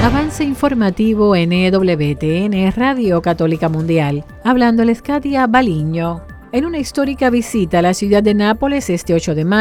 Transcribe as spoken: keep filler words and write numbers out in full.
Avance informativo en E W T N Radio Católica Mundial. Hablándoles Katia Baliño. En una histórica visita a la ciudad de Nápoles este ocho de mayo,